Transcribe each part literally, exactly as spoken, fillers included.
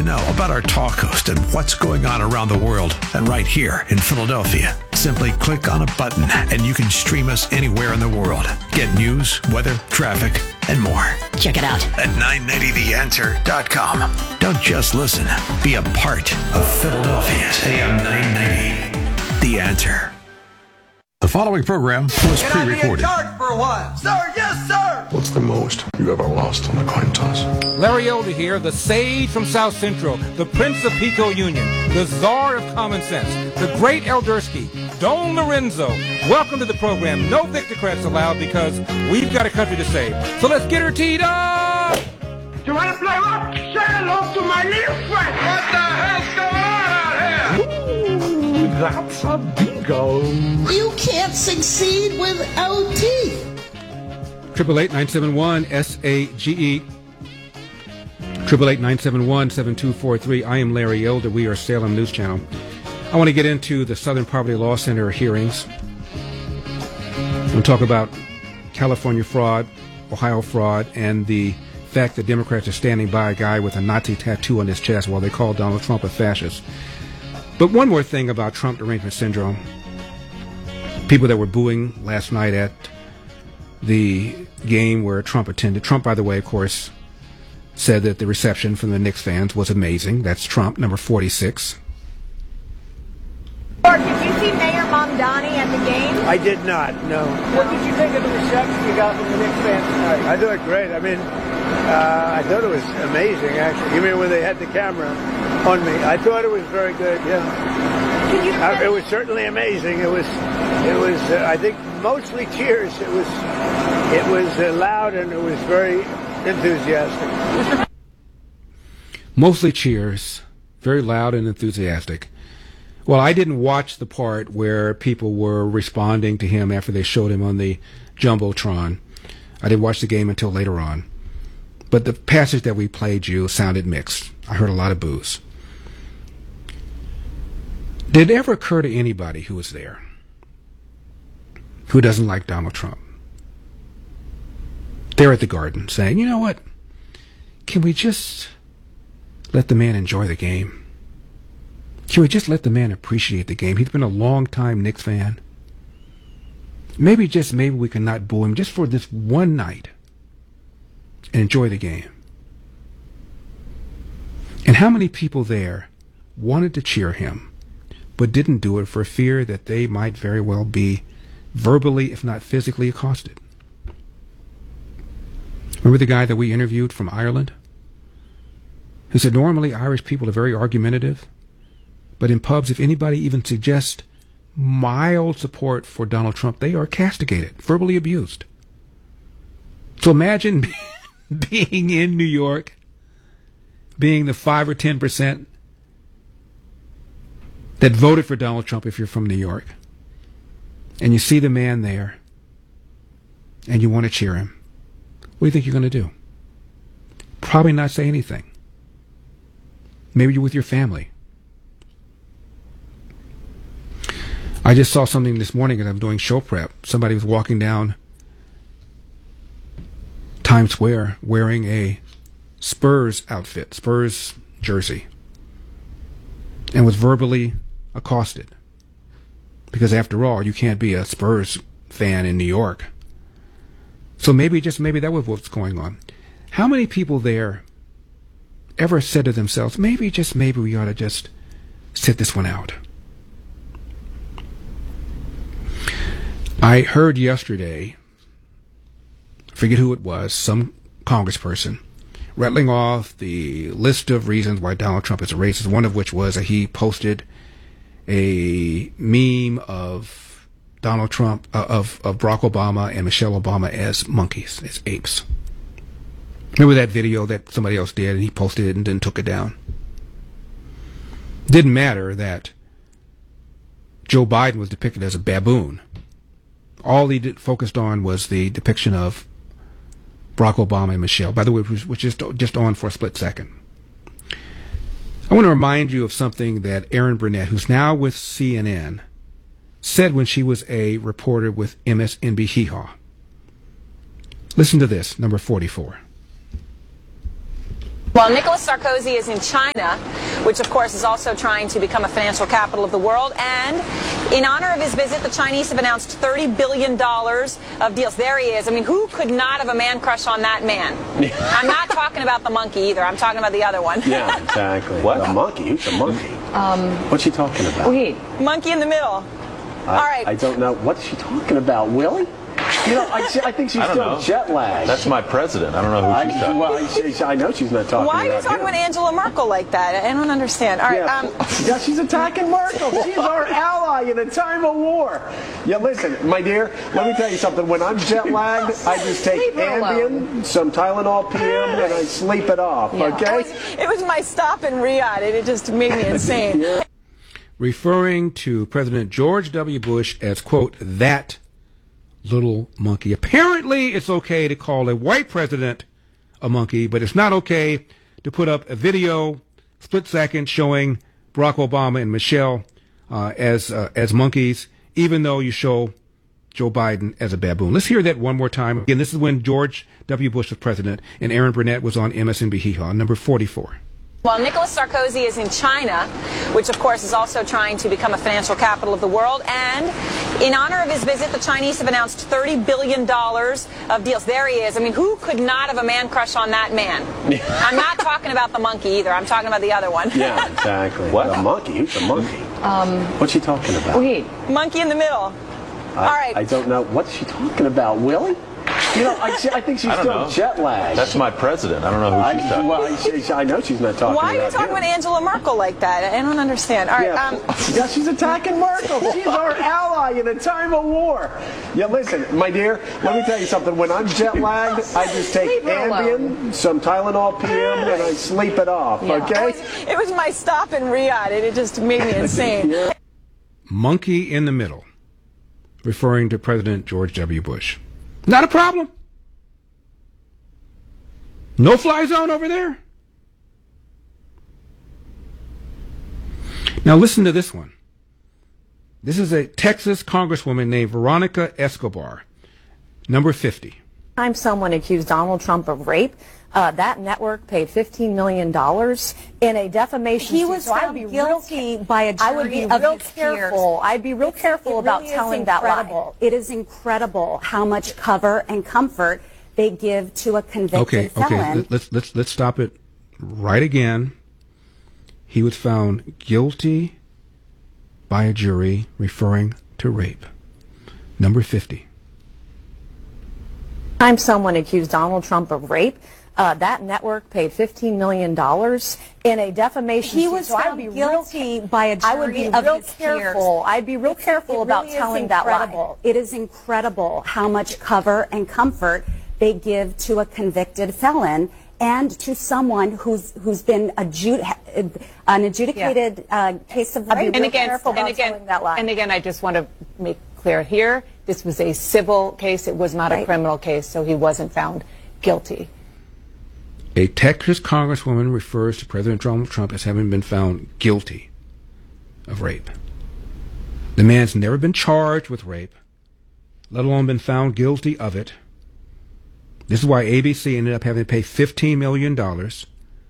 know about our talk host and what's going on around the world and right here in Philadelphia, simply click on a button and you can stream us anywhere in the world. Get news, weather, traffic, and more. Check it out at nine ninety the answer dot com. Don't just listen. Be a part of Philadelphia's A M nine ninety. The Answer. The following program was Can pre-recorded. I be in charge for a while? Sir, yes, sir! What's the most you ever lost on a coin toss? Larry Elder here, the sage from South Central, the Prince of Pico Union, the czar of common sense, the great Eldersky, Don Lorenzo. Welcome to the program. No Victocrats allowed because we've got a country to save. So let's get her teed up! You want to play what? Say hello to my little friend! What the hell's going on out here? Ooh, that's a bingo. You can't succeed without teeth. Triple eight nine seven one S A G E. Triple eight nine seven one seven two four three. I am Larry Elder. We are Salem News Channel. I want to get into the Southern Poverty Law Center hearings. We'll talk about California fraud, Ohio fraud, and the fact that Democrats are standing by a guy with a Nazi tattoo on his chest while they call Donald Trump a fascist. But one more thing about Trump derangement syndrome. People that were booing last night at the game where Trump attended. Trump, by the way, of course, said that the reception from the Knicks fans was amazing. That's Trump, number forty-six. Or did you see Mayor Mamdani at the game? I did not, no. What did you think of the reception you got from the Knicks fans tonight? I thought great. I mean, uh, I thought it was amazing, actually. You mean when they had the camera on me? I thought it was very good, yeah. Can you Uh, it was certainly amazing. It was, it was. Uh, I think mostly cheers. It was, it was uh, loud and it was very enthusiastic. Mostly cheers, very loud and enthusiastic. Well, I didn't watch the part where people were responding to him after they showed him on the Jumbotron. I didn't watch the game until later on. But the passage that we played you sounded mixed. I heard a lot of boos. Did it ever occur to anybody who was there who doesn't like Donald Trump? They're at the Garden saying, you know what? Can we just let the man enjoy the game? Can we just let the man appreciate the game? He's been a long-time Knicks fan. Maybe just maybe we can not boo him just for this one night and enjoy the game. And how many people there wanted to cheer him but didn't do it for fear that they might very well be verbally, if not physically, accosted? Remember the guy that we interviewed from Ireland? Who said normally Irish people are very argumentative, but in pubs, if anybody even suggests mild support for Donald Trump, they are castigated, verbally abused. So imagine being in New York, being the five or ten percent that voted for Donald Trump if you're from New York, and you see the man there, and you want to cheer him. What do you think you're going to do? Probably not say anything. Maybe you're with your family. I just saw something this morning as I'm doing show prep. Somebody was walking down Times Square wearing a Spurs outfit, Spurs jersey, and was verbally accosted. Because after all, you can't be a Spurs fan in New York. So maybe, just maybe that was what's going on. How many people there ever said to themselves, maybe, just maybe we ought to just sit this one out? I heard yesterday, forget who it was, some congressperson, rattling off the list of reasons why Donald Trump is a racist, one of which was that he posted a meme of Donald Trump, uh, of, of Barack Obama and Michelle Obama as monkeys, as apes. Remember that video that somebody else did and he posted it and then took it down? Didn't matter that Joe Biden was depicted as a baboon. All he did, focused on was the depiction of Barack Obama and Michelle, by the way, which was just, just on for a split second. I want to remind you of something that Erin Burnett, who's now with C N N, said when she was a reporter with M S N B C. Hee Haw. Listen to this, number forty-four. While Nicolas Sarkozy is in China, which of course is also trying to become a financial capital of the world, and in honor of his visit, the Chinese have announced thirty billion dollars of deals. There he is. I mean, who could not have a man crush on that man? I'm not talking about the monkey either. I'm talking about the other one. Yeah, exactly. What? The monkey? Who's the monkey? Um, What's she talking about? Wait. Monkey in the middle. I, All right. I don't know. What's she talking about, Willie? You know, I, I think she's I still know. jet lagged. That's my president. I don't know who I, she's talking well, I, she, I know she's not talking Why about are you talking him. about Angela Merkel like that? I don't understand. All right. Yeah, Um, yeah, she's attacking Merkel. She's our ally in a time of war. Yeah, listen, my dear, let me tell you something. When I'm jet lagged, I just take Leave her Ambien, some Tylenol P M, and I sleep it off, yeah. okay? It was, it was my stop in Riyadh, and it just made me insane. Yeah. Referring to President George W. Bush as, quote, that little monkey. Apparently, it's okay to call a white president a monkey, but it's not okay to put up a video, split second, showing Barack Obama and Michelle uh, as uh, as monkeys, even though you show Joe Biden as a baboon. Let's hear that one more time. Again, this is when George W. Bush was president, and Aaron Burnett was on M S N B Hee Haw, number forty-four. While Nicolas Sarkozy is in China, which of course is also trying to become a financial capital of the world, and in honor of his visit, the Chinese have announced thirty billion dollars of deals. There he is. I mean, who could not have a man crush on that man? I'm not talking about the monkey either. I'm talking about the other one. Yeah, exactly. What? The monkey? Who's the monkey? Um, What's she talking about? Wait. Monkey in the middle. I, All right. I don't know. What's she talking about, Willie? You know, I, I think she's I don't still know. jet lagged. That's my president. I don't know who I, she's talking well, about. I, she, I know she's not talking Why about are you talking him. about Angela Merkel like that? I don't understand. All right. Yeah, Um, yeah, she's attacking Merkel. She's our ally in a time of war. Yeah, listen, my dear, let me tell you something. When I'm jet lagged, I just take Leave her Ambien, alone. some Tylenol P M, and I sleep it off, yeah. okay? It was, it was my stop in Riyadh, and it just made me insane. Yeah. Monkey in the middle, referring to President George W. Bush. Not a problem. No fly zone over there. Now listen to this one. This is a Texas congresswoman named Veronica Escobar, number fifty. Time someone accused Donald Trump of rape. Uh, that network paid fifteen million dollars in a defamation He suit. was so I found would be guilty real, by a I would jury be of real his careful. peers. I'd be real careful It about really is telling that lie. incredible. It is incredible how much cover and comfort they give to a convicted Okay, okay. felon. Let's let's let's stop it right again. He was found guilty by a jury referring to rape. Number fifty. Time someone accused Donald Trump of rape. Uh, that network paid fifteen million dollars in a defamation He suit. was so I found would be guilty real, by a I would jury be of real his careful. peers. I'd be real careful It about really is telling that lie. incredible. It is incredible how much cover and comfort they give to a convicted felon and to someone who's who's been adjud- an adjudicated uh, case of rape. And again, careful and about again, telling that lie. and again, I just want to make clear here: this was a civil case; it was not Right. a criminal case, so he wasn't found guilty. A Texas congresswoman refers to President Donald Trump as having been found guilty of rape. The man's never been charged with rape, let alone been found guilty of it. This is why A B C ended up having to pay fifteen million dollars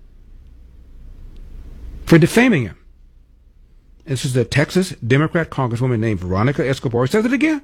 for defaming him. This is a Texas Democrat congresswoman named Veronica Escobar. Says it again.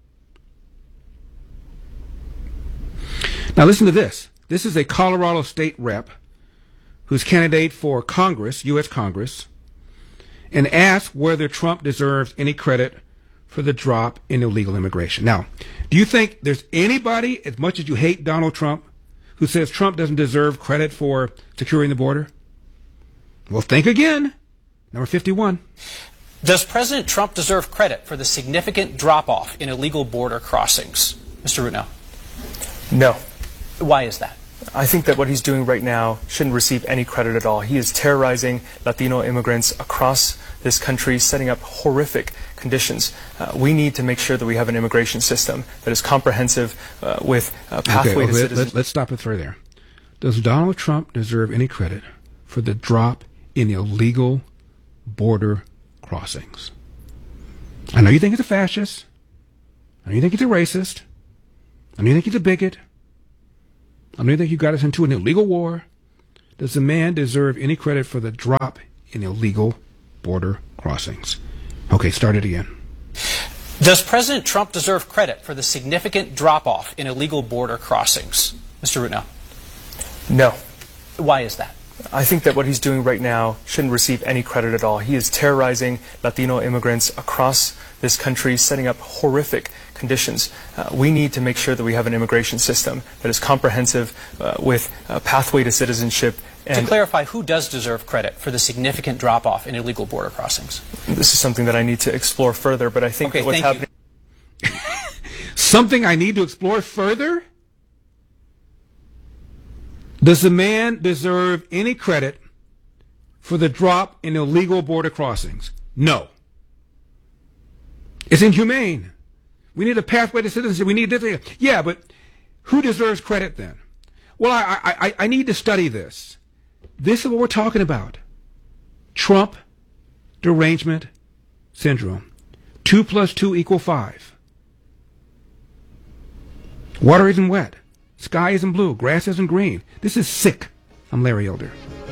Now listen to this. This is a Colorado state rep who's candidate for Congress, U S Congress, and asked whether Trump deserves any credit for the drop in illegal immigration. Now, do you think there's anybody, as much as you hate Donald Trump, who says Trump doesn't deserve credit for securing the border? Well, think again. Number fifty-one. Does President Trump deserve credit for the significant drop-off in illegal border crossings? Mister Runo. No. Why is that? I think that what he's doing right now shouldn't receive any credit at all. He is terrorizing Latino immigrants across this country, setting up horrific conditions. Uh, we need to make sure that we have an immigration system that is comprehensive uh, with a pathway okay, to okay, citizenship. let, let's stop it right there. Does Donald Trump deserve any credit for the drop in illegal border crossings? I know you think he's a fascist. I know you think he's a racist. I know you think he's a bigot. I know you think you got us into an illegal war. Does the man deserve any credit for the drop in illegal border crossings? Okay, start it again. Does President Trump deserve credit for the significant drop-off in illegal border crossings? Mister Rutnow. No. Why is that? I think that what he's doing right now shouldn't receive any credit at all. He is terrorizing Latino immigrants across this country, setting up horrific conditions. Uh, we need to make sure that we have an immigration system that is comprehensive uh, with a pathway to citizenship. And to clarify, who does deserve credit for the significant drop-off in illegal border crossings? This is something that I need to explore further, but I think okay, that what's thank happening... Something I need to explore further? Does the man deserve any credit for the drop in illegal border crossings? No. It's inhumane. We need a pathway to citizenship. We need this. Yeah, but who deserves credit then? Well, I, I, I need to study this. This is what we're talking about. Trump derangement syndrome. Two plus two equal five. Water isn't wet. Sky isn't blue. Grass isn't green. This is sick. I'm Larry Elder.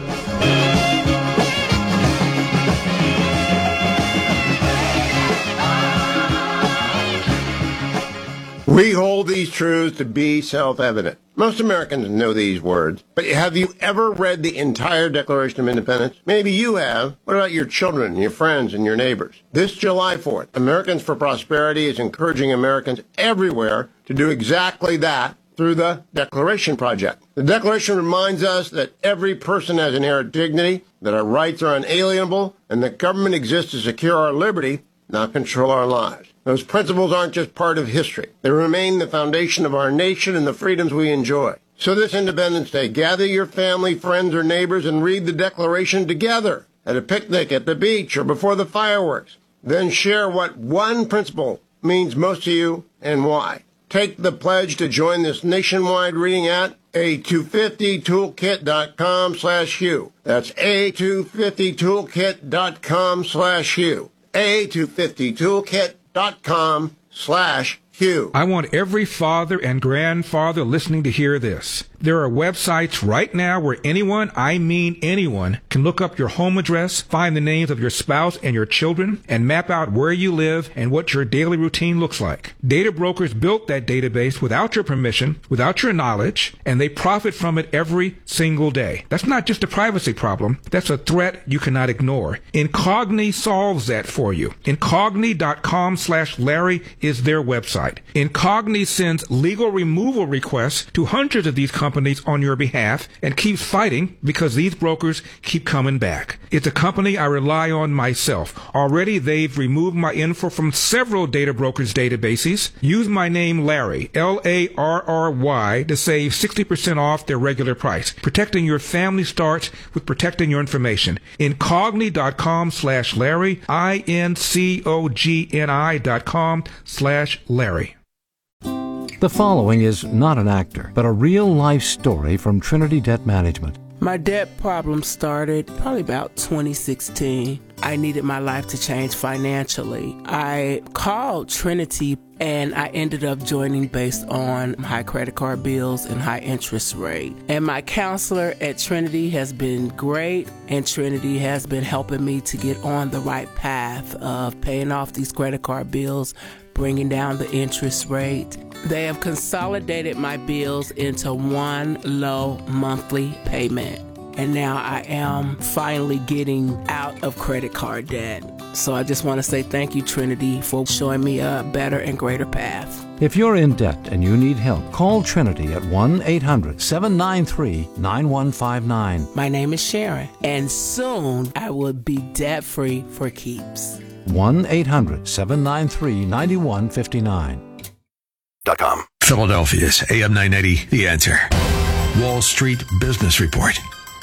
We hold these truths to be self-evident. Most Americans know these words, but have you ever read the entire Declaration of Independence? Maybe you have. What about your children, your friends, and your neighbors? This July fourth, Americans for Prosperity is encouraging Americans everywhere to do exactly that through the Declaration Project. The Declaration reminds us that every person has inherent dignity, that our rights are unalienable, and that government exists to secure our liberty, not control our lives. Those principles aren't just part of history. They remain the foundation of our nation and the freedoms we enjoy. So this Independence Day, gather your family, friends, or neighbors and read the Declaration together at a picnic, at the beach, or before the fireworks. Then share what one principle means most to you and why. Take the pledge to join this nationwide reading at a two fifty toolkit dot com slash Hugh. That's a two fifty toolkit dot com slash Hugh. a two fifty toolkit dot com slash Hugh. I want every father and grandfather listening to hear this. There are websites right now where anyone, I mean anyone, can look up your home address, find the names of your spouse and your children, and map out where you live and what your daily routine looks like. Data brokers built that database without your permission, without your knowledge, and they profit from it every single day. That's not just a privacy problem. That's a threat you cannot ignore. Incogni solves that for you. Incogni dot com slash Larry is their website. Incogni sends legal removal requests to hundreds of these companies on your behalf and keeps fighting because these brokers keep coming back. It's a company I rely on myself. Already they've removed my info from several data brokers' databases. Use my name Larry, L A R R Y, to save sixty percent off their regular price. Protecting your family starts with protecting your information. Incogni dot com slash Larry, I N C O G N I dot com slash Larry. The following is not an actor, but a real-life story from Trinity Debt Management. My debt problem started probably about twenty sixteen. I needed my life to change financially. I called Trinity and I ended up joining based on high credit card bills and high interest rate. And my counselor at Trinity has been great, and Trinity has been helping me to get on the right path of paying off these credit card bills, bringing down the interest rate. They have consolidated my bills into one low monthly payment. And now I am finally getting out of credit card debt. So I just want to say thank you, Trinity, for showing me a better and greater path. If you're in debt and you need help, call Trinity at one eight hundred seven nine three nine one five nine. My name is Sharon, and soon I will be debt-free for keeps. one eight hundred seven nine three nine one five nine. Dot com. Philadelphia's A M nine eighty, The Answer. Wall Street Business Report.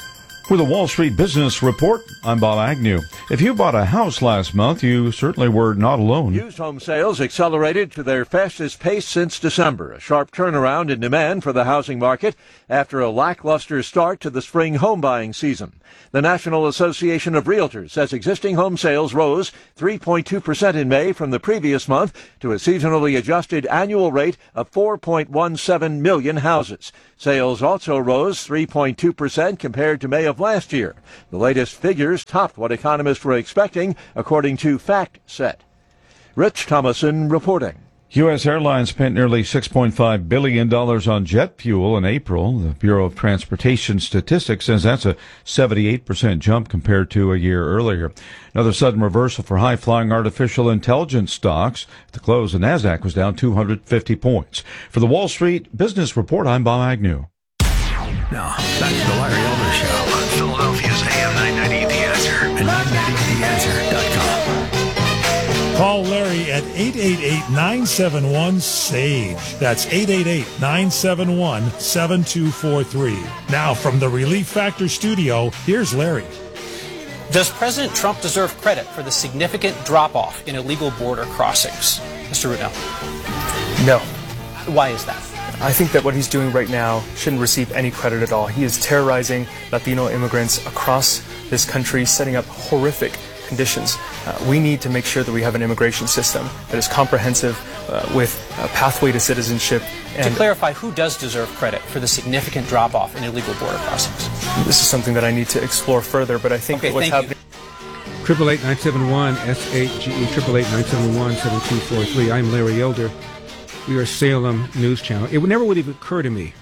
With a Wall Street Business Report, I'm Bob Agnew. If you bought a house last month, you certainly were not alone. Used home sales accelerated to their fastest pace since December, a sharp turnaround in demand for the housing market after a lackluster start to the spring home buying season. The National Association of Realtors says existing home sales rose three point two percent in May from the previous month to a seasonally adjusted annual rate of four point one seven million houses. Sales also rose three point two percent compared to May of last year. The latest figures topped what economists were expecting, according to FactSet. Rich Thomason reporting. U S Airlines spent nearly six point five billion dollars on jet fuel in April. The Bureau of Transportation Statistics says that's a seventy-eight percent jump compared to a year earlier. Another sudden reversal for high-flying artificial intelligence stocks. At the close, the NASDAQ was down two hundred fifty points. For the Wall Street Business Report, I'm Bob Agnew. Now, back to the Larry Elder Show on Philadelphia's A M nine ninety The Answer and nine ninety the answer dot com. Call Larry at eight eight eight, nine seven one, SAGE. That's eight eight eight, nine seven one, seven two four three. Now, from the Relief Factor studio, here's Larry. Does President Trump deserve credit for the significant drop-off in illegal border crossings? Mister Rudnell. No. Why is that? I think that what he's doing right now shouldn't receive any credit at all. He is terrorizing Latino immigrants across this country, setting up horrific conditions. Uh, we need to make sure that we have an immigration system that is comprehensive uh, with a pathway to citizenship. And to clarify, who does deserve credit for the significant drop-off in illegal border crossings? This is something that I need to explore further, but I think okay, that what's happening... Triple eight nine seven one S A G E triple eight nine seven one seven two four three. I'm Larry Elder. We are Salem News Channel. It would never would have occurred to me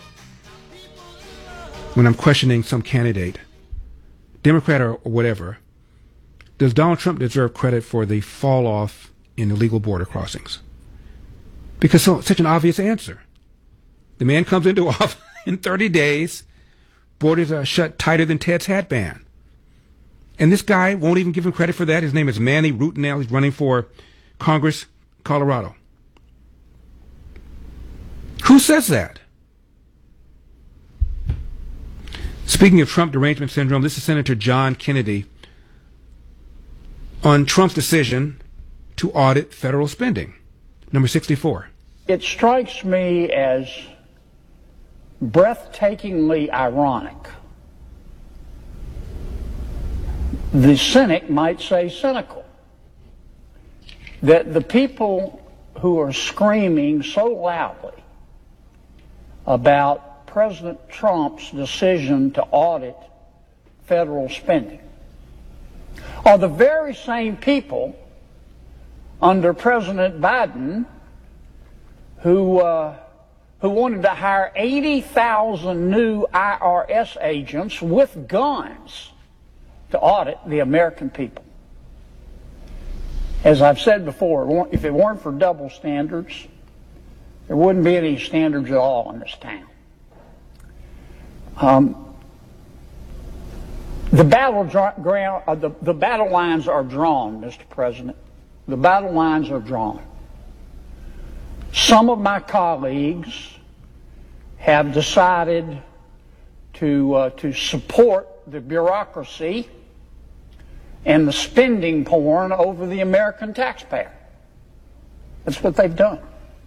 when I'm questioning some candidate, Democrat or whatever, does Donald Trump deserve credit for the fall off in illegal border crossings? Because so, such an obvious answer. The man comes into office in thirty days, borders are shut tighter than Ted's hat band. And this guy won't even give him credit for that. His name is Manny Rudnell. He's running for Congress, Colorado. Who says that? Speaking of Trump derangement syndrome, this is Senator John Kennedy on Trump's decision to audit federal spending. Number sixty-four. It strikes me as breathtakingly ironic. The cynic might say cynical. That the people who are screaming so loudly about President Trump's decision to audit federal spending are the very same people under President Biden who uh, who wanted to hire eighty thousand new I R S agents with guns to audit the American people. As I've said before, if it weren't for double standards, there wouldn't be any standards at all in this town. Um, the battle ground, uh, the, the battle lines are drawn, Mister President. The battle lines are drawn. Some of my colleagues have decided to uh, to support the bureaucracy and the spending porn over the American taxpayer. That's what they've done.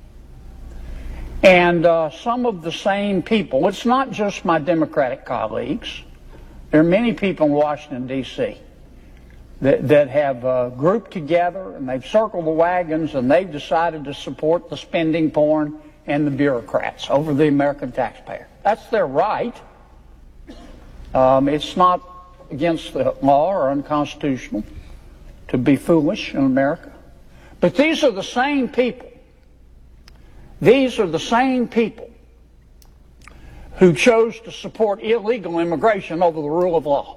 And uh, some of the same people, it's not just my Democratic colleagues, there are many people in Washington, D C that, that have uh, grouped together and they've circled the wagons and they've decided to support the spending porn and the bureaucrats over the American taxpayer. That's their right. Um, it's not against the law or unconstitutional to be foolish in America. But these are the same people These are the same people who chose to support illegal immigration over the rule of law.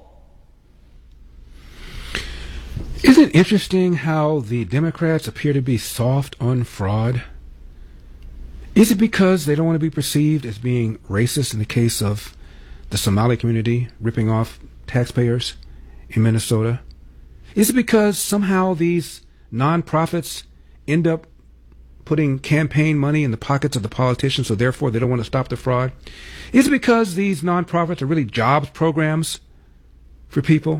Isn't it interesting how the Democrats appear to be soft on fraud? Is it because they don't want to be perceived as being racist in the case of the Somali community ripping off taxpayers in Minnesota? Is it because somehow these nonprofits end up putting campaign money in the pockets of the politicians, so therefore they don't want to stop the fraud? Is it because these nonprofits are really jobs programs for people?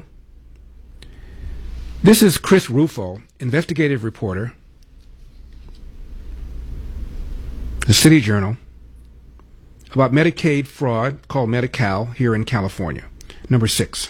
This is Chris Rufo, investigative reporter, the City Journal, about Medicaid fraud called Medi-Cal here in California. Number six.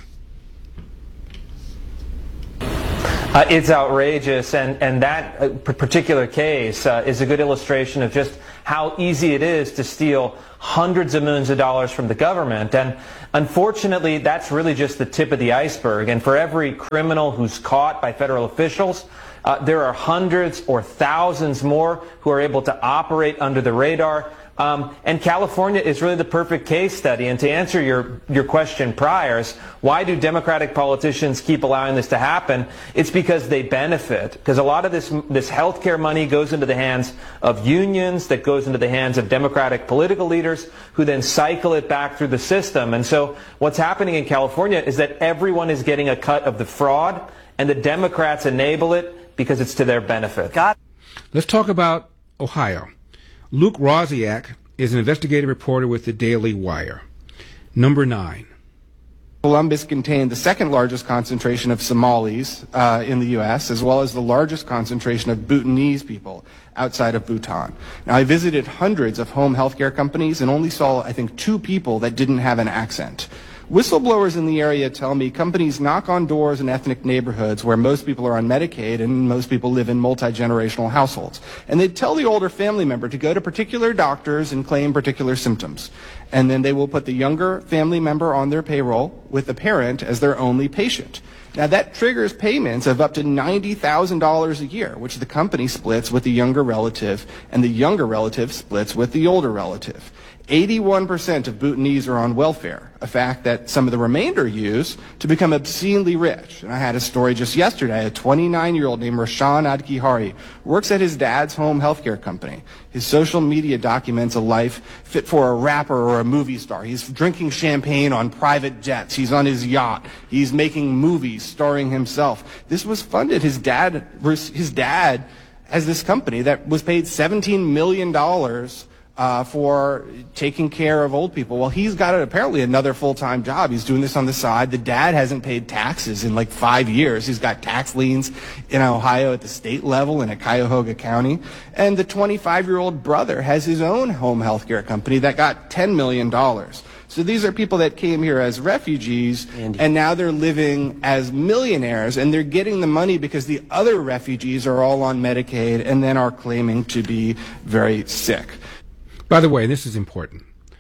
Uh, it's outrageous, and, and that uh, particular case uh, is a good illustration of just how easy it is to steal hundreds of millions of dollars from the government. And unfortunately, that's really just the tip of the iceberg. And for every criminal who's caught by federal officials, uh, there are hundreds or thousands more who are able to operate under the radar. Um, and California is really the perfect case study. And to answer your, your question prior, is why do Democratic politicians keep allowing this to happen? It's because they benefit. Because a lot of this, this health care money goes into the hands of unions, that goes into the hands of Democratic political leaders, who then cycle it back through the system. And so what's happening in California is that everyone is getting a cut of the fraud, and the Democrats enable it because it's to their benefit. God. Let's talk about Ohio. Luke Rosiak is an investigative reporter with the Daily Wire. Number nine. Columbus contained the second largest concentration of Somalis uh, in the U S, as well as the largest concentration of Bhutanese people outside of Bhutan. Now, I visited hundreds of home healthcare companies and only saw, I think, two people that didn't have an accent. Whistleblowers in the area tell me companies knock on doors in ethnic neighborhoods where most people are on Medicaid and most people live in multi-generational households. And they tell the older family member to go to particular doctors and claim particular symptoms. And then they will put the younger family member on their payroll with the parent as their only patient. Now, that triggers payments of up to ninety thousand dollars a year, which the company splits with the younger relative, and the younger relative splits with the older relative. eighty-one percent of Bhutanese are on welfare, a fact that some of the remainder use to become obscenely rich. And I had a story just yesterday. A twenty-nine-year-old named Rashan Adkihari works at his dad's home healthcare company. His social media documents a life fit for a rapper or a movie star. He's drinking champagne on private jets. He's on his yacht. He's making movies starring himself. This was funded. His dad, his dad has this company that was paid seventeen million dollars Uh, for taking care of old people. Well, he's got apparently another full-time job. He's doing this on the side. The dad hasn't paid taxes in like five years. He's got tax liens in Ohio at the state level and at Cuyahoga County. And the twenty-five-year-old brother has his own home health care company that got ten million dollars. So these are people that came here as refugees, Andy. And now they're living as millionaires, and they're getting the money because the other refugees are all on Medicaid and then are claiming to be very sick. By the way, this is important.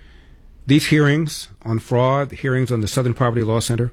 These hearings on fraud, the hearings on the Southern Poverty Law Center,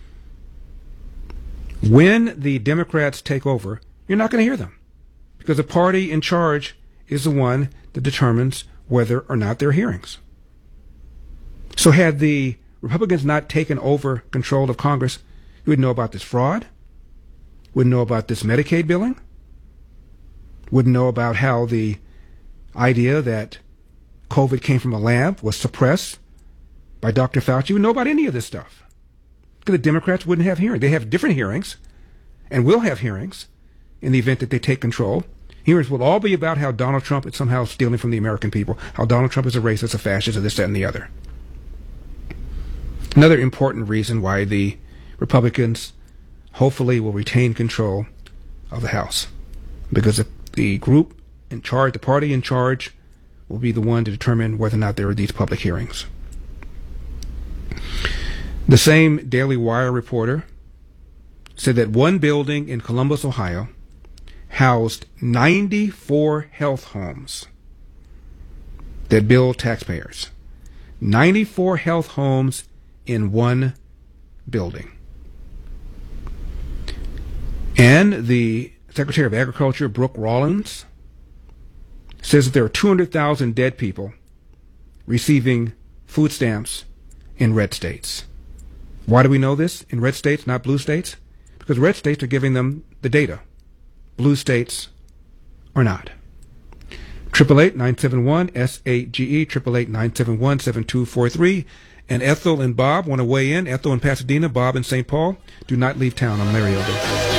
when the Democrats take over, you're not going to hear them, because the party in charge is the one that determines whether or not there are hearings. So had the Republicans not taken over control of Congress, you would know about this fraud, wouldn't know about this Medicaid billing, wouldn't know about how the idea that COVID came from a lab was suppressed by Doctor Fauci. You would know about any of this stuff. Because the Democrats wouldn't have hearings. They have different hearings and will have hearings in the event that they take control. Hearings will all be about how Donald Trump is somehow stealing from the American people, how Donald Trump is a racist, a fascist, or this, that, and the other. Another important reason why the Republicans hopefully will retain control of the House. Because the, the group in charge, the party in charge, will be the one to determine whether or not there are these public hearings. The same Daily Wire reporter said that one building in Columbus, Ohio, housed ninety-four health homes that bill taxpayers. ninety-four health homes in one building. And the Secretary of Agriculture, Brooke Rollins, says that there are two hundred thousand dead people receiving food stamps in red states. Why do we know this? In red states, not blue states? Because red states are giving them the data. Blue states are not. eight eight eight, nine seven one, S A G E, eight eight eight, nine seven one, seven two four three. And Ethel and Bob want to weigh in. Ethel in Pasadena, Bob in Saint Paul. Do not leave town. I'm Larry Elder.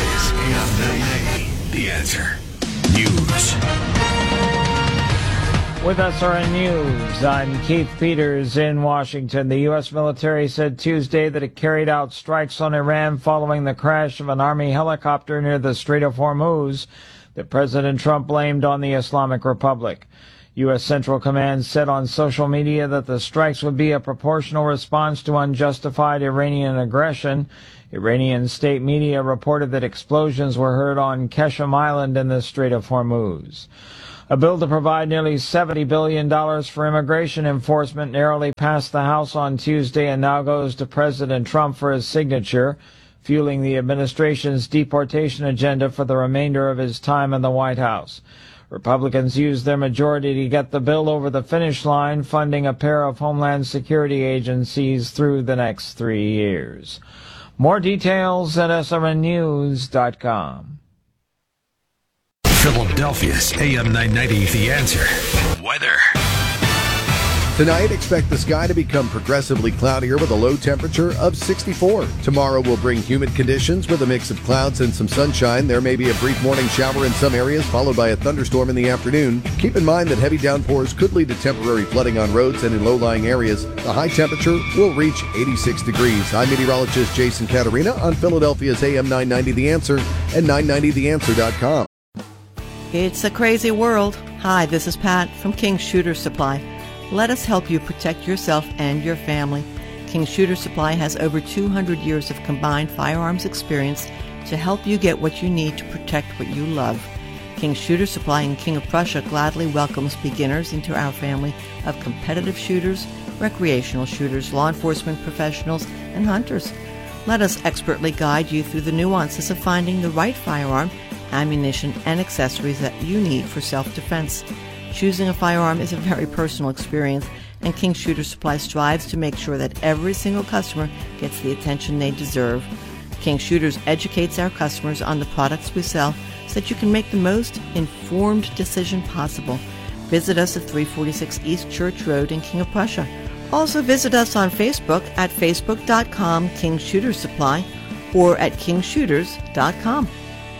The Answer News. With S R N News, I'm Keith Peters in Washington. The U S military said Tuesday that it carried out strikes on Iran following the crash of an Army helicopter near the Strait of Hormuz that President Trump blamed on the Islamic Republic. U S Central Command said on social media that the strikes would be a proportional response to unjustified Iranian aggression. Iranian state media reported that explosions were heard on Keshem Island in the Strait of Hormuz. A bill to provide nearly seventy billion dollars for immigration enforcement narrowly passed the House on Tuesday and now goes to President Trump for his signature, fueling the administration's deportation agenda for the remainder of his time in the White House. Republicans used their majority to get the bill over the finish line, funding a pair of Homeland Security agencies through the next three years. More details at S R N news dot com. Philadelphia's A M nine ninety, The Answer. Weather. Tonight, expect the sky to become progressively cloudier with a low temperature of sixty-four. Tomorrow will bring humid conditions with a mix of clouds and some sunshine. There may be a brief morning shower in some areas, followed by a thunderstorm in the afternoon. Keep in mind that heavy downpours could lead to temporary flooding on roads and in low-lying areas. The high temperature will reach eighty-six degrees. I'm meteorologist Jason Caterina on Philadelphia's A M nine ninety The Answer and nine ninety the answer dot com. It's a crazy world. Hi, this is Pat from King Shooter Supply. Let us help you protect yourself and your family. King Shooter Supply has over two hundred years of combined firearms experience to help you get what you need to protect what you love. King Shooter Supply in King of Prussia gladly welcomes beginners into our family of competitive shooters, recreational shooters, law enforcement professionals, and hunters. Let us expertly guide you through the nuances of finding the right firearm, ammunition, and accessories that you need for self-defense. Choosing a firearm is a very personal experience, and King Shooter Supply strives to make sure that every single customer gets the attention they deserve. King Shooters educates our customers on the products we sell so that you can make the most informed decision possible. Visit us at three forty-six East Church Road in King of Prussia. Also visit us on Facebook at facebook dot com King Shooter Supply or at king shooters dot com.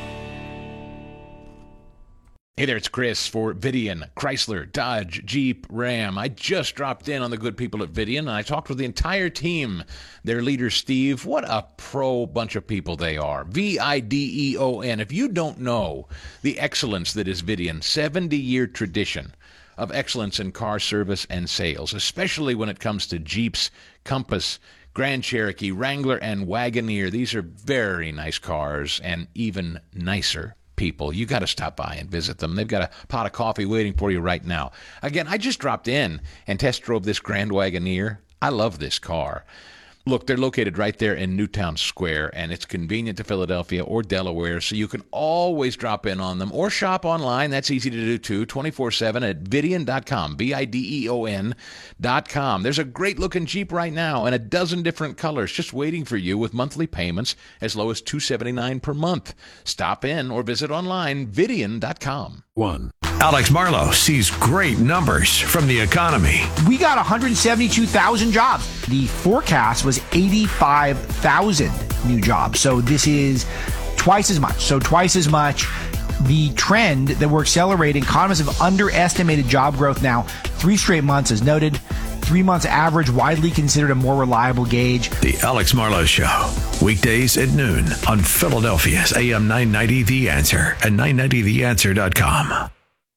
Hey there, it's Chris for Vidian, Chrysler, Dodge, Jeep, Ram. I just dropped in on the good people at Vidian, and I talked with the entire team. Their leader, Steve, what a pro bunch of people they are. V I D E O N. If you don't know the excellence that is Vidian, seventy-year tradition of excellence in car service and sales, especially when it comes to Jeeps, Compass, Grand Cherokee, Wrangler, and Wagoneer. These are very nice cars and even nicer people. You got to stop by and visit them. They've got a pot of coffee waiting for you right now. Again, I just dropped in and test drove this Grand Wagoneer. I love this car. Look, they're located right there in Newtown Square, and it's convenient to Philadelphia or Delaware, so you can always drop in on them or shop online. That's easy to do, too, twenty-four seven at Vidian dot com, V I D E O N dot com. There's a great-looking Jeep right now and a dozen different colors just waiting for you with monthly payments as low as two hundred seventy-nine dollars per month. Stop in or visit online, Vidian dot com. One. Alex Marlowe sees great numbers from the economy. We got one hundred seventy-two thousand jobs. The forecast was eighty-five thousand new jobs. So this is twice as much. So twice as much. The trend that we're accelerating, economists have underestimated job growth now three straight months, as noted. Three months average, widely considered a more reliable gauge. The Alex Marlowe Show, weekdays at noon on Philadelphia's A M nine ninety The Answer and nine ninety the answer dot com.